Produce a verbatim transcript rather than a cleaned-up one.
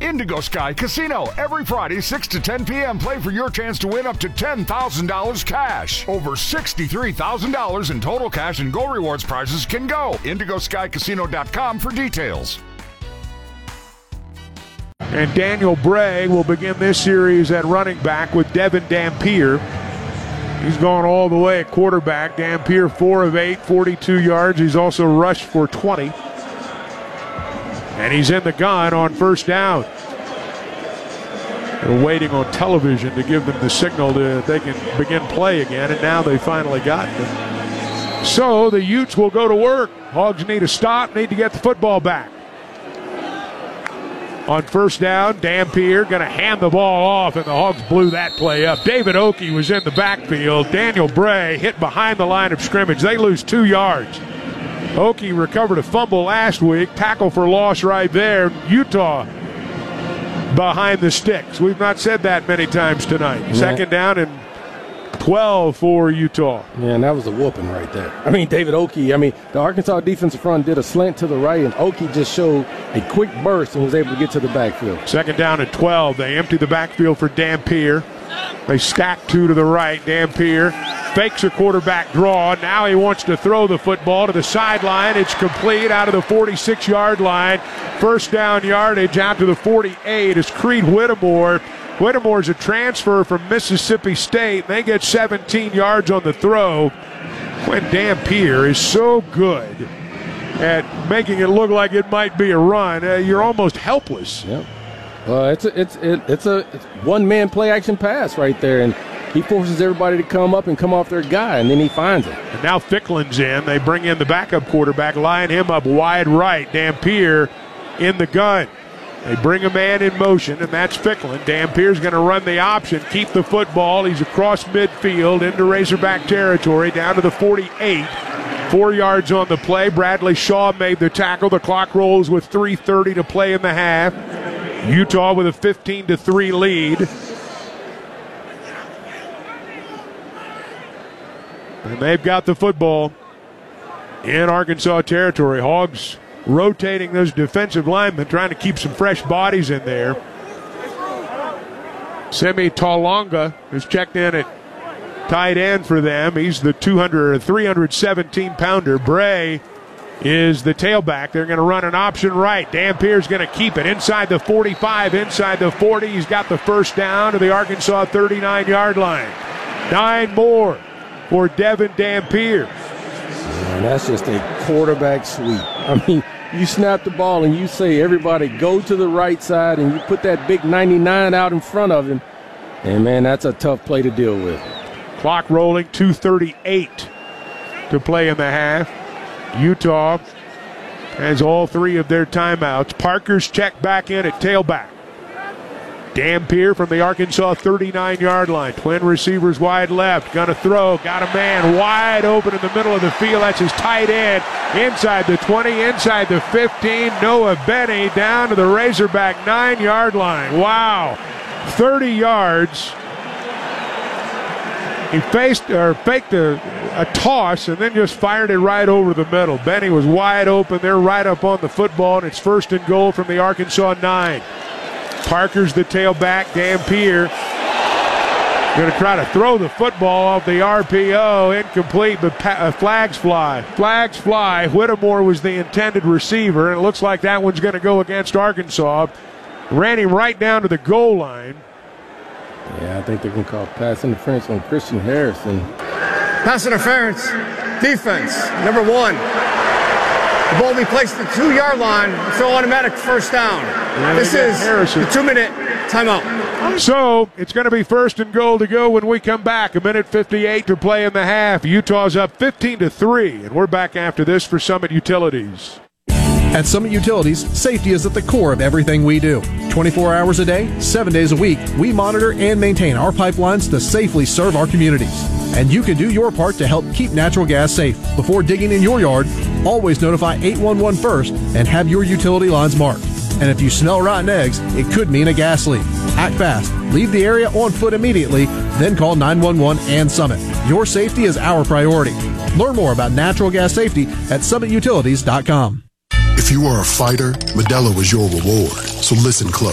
Indigo Sky Casino. Every Friday, six to ten p.m. Play for your chance to win up to ten thousand dollars cash. Over sixty-three thousand dollars in total cash and Go Rewards prizes can go. indigo sky casino dot com for details. And Daniel Bray will begin this series at running back with Devin Dampier. He's gone all the way at quarterback. Dampier four of eight, forty-two yards. He's also rushed for twenty. And he's in the gun on first down. They're waiting on television to give them the signal that they can begin play again, and now they finally got it. So the Utes will go to work. Hogs need to stop, need to get the football back. On first down, Dampier going to hand the ball off, and the Hogs blew that play up. David Oakey was in the backfield. Daniel Bray hit behind the line of scrimmage. They lose two yards. Oakey recovered a fumble last week. Tackle for loss right there. Utah behind the sticks. We've not said that many times tonight. Yeah. Second down and twelve for Utah. Yeah, and that was a whooping right there. I mean, David Oakey, I mean, the Arkansas defensive front did a slant to the right, and Oakey just showed a quick burst and was able to get to the backfield. Second down and twelve. They empty the backfield for Dampier. They stack two to the right. Dampier fakes a quarterback draw. Now he wants to throw the football to the sideline. It's complete out of the forty-six-yard line. First down yardage out to the forty-eight is Creed Whittemore. Whittemore's a transfer from Mississippi State. They get seventeen yards on the throw. When Dampier is so good at making it look like it might be a run, uh, you're almost helpless. Yep. Well, it's a, it's it, it's a it's one-man play-action pass right there, and he forces everybody to come up and come off their guy, and then he finds it. And now Ficklen's in. They bring in the backup quarterback, line him up wide right. Dampier in the gun. They bring a man in motion, and that's Ficklin. Dampier's going to run the option, keep the football. He's across midfield into Razorback territory, down to the forty-eight. Four yards on the play. Bradley Shaw made the tackle. The clock rolls with three thirty to play in the half. Utah with a fifteen to three lead. And they've got the football in Arkansas territory. Hogs rotating those defensive linemen, trying to keep some fresh bodies in there. Semi Talonga is checked in at tight end for them. He's the two hundred, three seventeen pounder. Bray is the tailback. They're going to run an option right. Dampier's going to keep it inside the forty-five, inside the forty. He's got the first down to the Arkansas thirty-nine-yard line. Nine more for Devin Dampier. Man, that's just a quarterback sweep. I mean, you snap the ball and you say, everybody go to the right side, and you put that big ninety-nine out in front of him. And, man, that's a tough play to deal with. Clock rolling, two thirty-eight to play in the half. Utah has all three of their timeouts. Parker's checked back in at tailback. Dampier from the Arkansas thirty-nine-yard line. Twin receivers wide left. Gonna throw. Got a man wide open in the middle of the field. That's his tight end. Inside the twenty, inside the fifteen. Noah Benny down to the Razorback nine-yard line. Wow. thirty yards. He faced or faked a, a toss and then just fired it right over the middle. Benny was wide open. They're right up on the football, and it's first and goal from the Arkansas nine. Parker's the tailback. Dampier going to try to throw the football off the R P O. Incomplete, but pa- uh, flags fly. Flags fly. Whittemore was the intended receiver, and it looks like that one's going to go against Arkansas. Ran him right down to the goal line. Yeah, I think they're going to call pass interference on Christian Harrison. Pass interference. Defense, number one. The ball will be placed at the two-yard line. It's an automatic first down. Yeah, this is Harrison. The two-minute timeout. So it's going to be first and goal to go when we come back. A minute fifty-eight to play in the half. Utah's up fifteen to three, and we're back after this for Summit Utilities. At Summit Utilities, safety is at the core of everything we do. twenty-four hours a day, seven days a week, we monitor and maintain our pipelines to safely serve our communities. And you can do your part to help keep natural gas safe. Before digging in your yard, always notify eight one one first and have your utility lines marked. And if you smell rotten eggs, it could mean a gas leak. Act fast. Leave the area on foot immediately, then call nine one one and Summit. Your safety is our priority. Learn more about natural gas safety at summit utilities dot com. If you are a fighter, Modelo is your reward. So listen close.